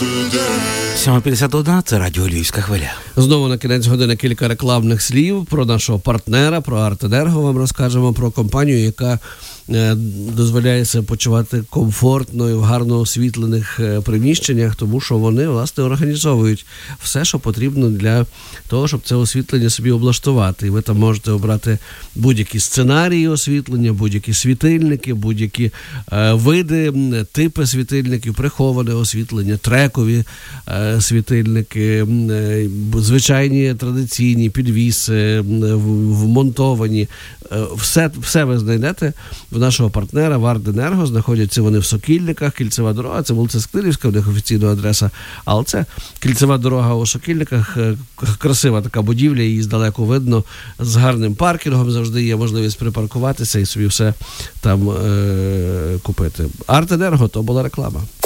7:51, це радіо Львівська хвиля. Знову на кінець години кілька рекламних слів про нашого партнера, про Артенерго. Вам розкажемо про компанію, яка дозволяє себе почувати комфортно і в гарно освітлених приміщеннях, тому що вони, власне, організовують все, що потрібно для того, щоб це освітлення собі облаштувати. І ви там можете обрати будь-які сценарії освітлення, будь-які світильники, будь-які види, типи світильників, приховане освітлення, трекові світильники, звичайні традиційні, підвіси, вмонтовані. Все ви знайдете в нашого партнера в Артенерго. Знаходяться вони в Сокільниках, Кільцева дорога, це вулиця Скнирівська, у них офіційна адреса, але це Кільцева дорога у Сокільниках, красива така будівля, її здалеку видно, з гарним паркінгом, завжди є можливість припаркуватися і собі все там купити. Артенерго, то була реклама.